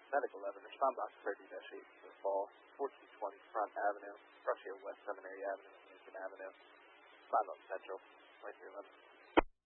Medical 11, respond box 30-8 for fall, 1420 Front Avenue, Brushier West Seminary Avenue, Lincoln Avenue, 5 Central, 2311.